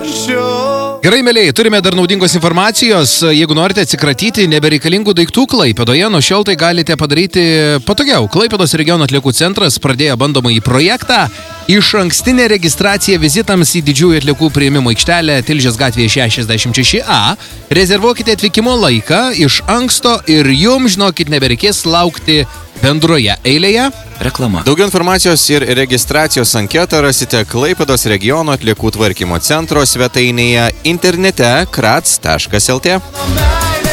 Gerai, mėlyje, turime dar naudingos informacijos. Jeigu norite atsikratyti nebereikalingų daiktų Klaipėdoje, nuo šiol tai galite padaryti patogiau. Klaipėdos regiono atliekų centras pradėjo bandomąjį projektą. Išankstinė registracija vizitams į didžiųjų atliekų priėmimo aikštelę Tilžės gatvėje 66A. Rezervuokite atvykimo laiką iš anksto ir jums, žinokit, nebereikės laukti bendroje eilėje. Reklama. Daugiau informacijos ir registracijos anketą rasite Klaipėdos regiono atliekų tvarkymo centro svetainėje internete krats.lt.